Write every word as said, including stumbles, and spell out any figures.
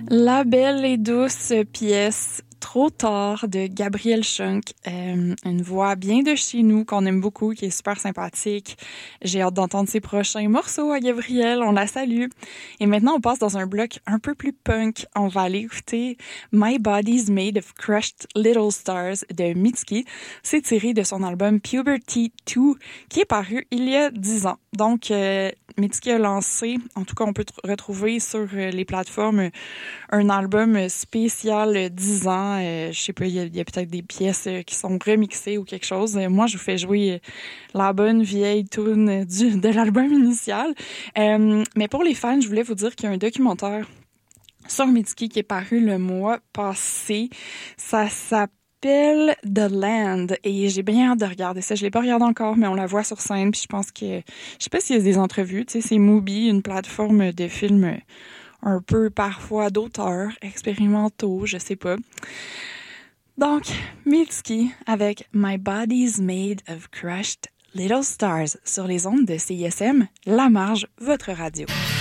La belle et douce pièce Trop tard de Gabriel Schunk, euh, une voix bien de chez nous qu'on aime beaucoup, qui est super sympathique. J'ai hâte d'entendre ses prochains morceaux à Gabriel, on la salue. Et maintenant, on passe dans un bloc un peu plus punk. On va aller écouter My Body's Made of Crushed Little Stars de Mitski. C'est tiré de son album Puberty deux, qui est paru il y a dix ans. Donc, euh, Mitski a lancé, en tout cas, on peut t- retrouver sur euh, les plateformes un album spécial dix ans. Euh, je sais pas, il y a, y a peut-être des pièces euh, qui sont remixées ou quelque chose. Euh, moi, je vous fais jouer euh, la bonne vieille tune du de l'album initial. Euh, mais pour les fans, je voulais vous dire qu'il y a un documentaire sur Mitski qui est paru le mois passé. Ça s'appelle The Land et j'ai bien hâte de regarder ça. Je l'ai pas regardé encore, mais on la voit sur scène. Puis je pense que, je sais pas s'il y a des entrevues. Tu sais, c'est Mubi, une plateforme de films un peu parfois d'auteurs expérimentaux, je sais pas. Donc, Mitski avec My Body's Made of Crushed Little Stars sur les ondes de C I S M, La Marge, votre radio.